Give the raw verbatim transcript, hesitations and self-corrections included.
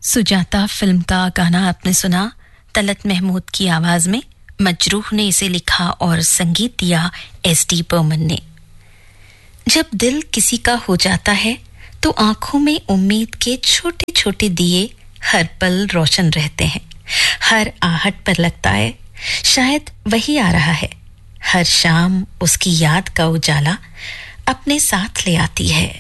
Sujata film का गाना आपने सुना तलत महमूद की आवाज में। मजरूह ने इसे लिखा और संगीत दिया एस डी बर्मन ने। जब दिल किसी का हो जाता है तो आंखों में उम्मीद के छोटे छोटे दिए हर पल रोशन रहते हैं। हर आहट पर लगता है शायद वही आ रहा है। हर शाम उसकी याद का उजाला अपने साथ ले आती है।